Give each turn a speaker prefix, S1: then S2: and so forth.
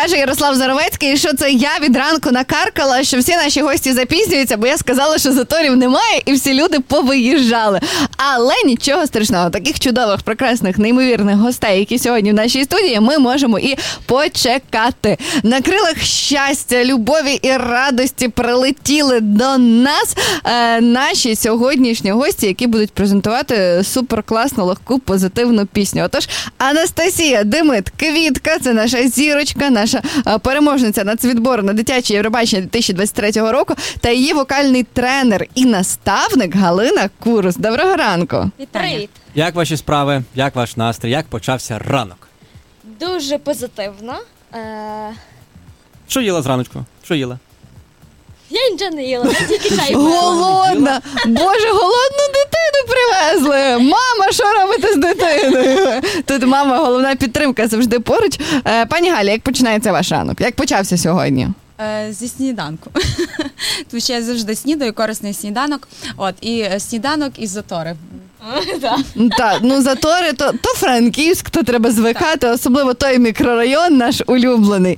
S1: Каже Ярослав Заровецький, що це я від ранку накаркала, що всі наші гості запізнюються, бо я сказала, що заторів немає і всі люди повиїжджали. Але нічого страшного, таких чудових, прекрасних, неймовірних гостей, які сьогодні в нашій студії, ми можемо і почекати. На крилах щастя, любові і радості прилетіли до нас наші сьогоднішні гості, які будуть презентувати суперкласну, легку, позитивну пісню. Отож, Анастасія Демит-Квітка, це наша зірочка, наша переможниця нацвідбору на дитяче Євробачення 2023 року, та її вокальний тренер і наставник Галина Курус. Доброго ранку.
S2: Привіт.
S3: Як ваші справи? Як ваш настрій? Як почався ранок?
S2: Дуже позитивно.
S3: Що їла зраночку? Що їла?
S2: Я нічого не їла, я тільки чай пила.
S1: Голодна! Боже, голодну дитину привезли! Мама, що робите з дитиною? Тут мама, головна підтримка, завжди поруч. Пані Галя, як починається ваш ранок? Як почався сьогодні?
S4: Зі сніданку. Тому що я завжди снідаю, корисний сніданок. І сніданок із затори.
S1: Так, затори, то Франківськ, то треба звикати, особливо той мікрорайон наш улюблений.